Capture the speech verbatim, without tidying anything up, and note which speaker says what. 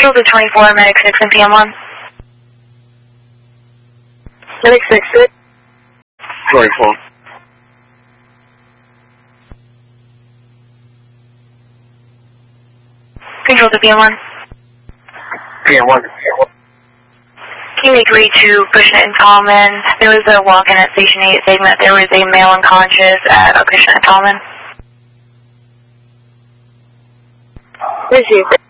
Speaker 1: Control to twenty-four, Medic six and P M one.
Speaker 2: Medic six six.
Speaker 3: twenty-four.
Speaker 1: Control to P M one.
Speaker 3: P M one.
Speaker 1: Team eight three two, pushing it in Tallman. There was a walk-in at Station eight saying that there was a male unconscious at Acushnet and Tallman.
Speaker 2: Received.